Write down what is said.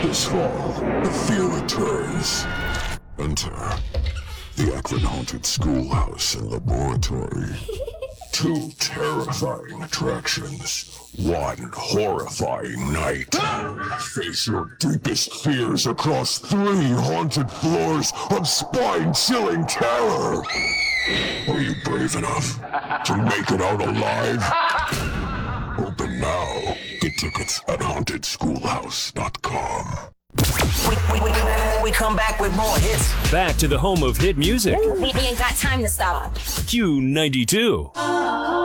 This fall, the fear returns. Enter the Akron Haunted Schoolhouse and Laboratory. Two terrifying attractions. One horrifying night. Face your deepest fears across 3 haunted floors of spine-chilling terror. Are you brave enough to make it out alive? Open now. Get tickets at hauntedschoolhouse.com. We come back with more hits. Back to the home of hit music. We ain't got time to stop. Q92.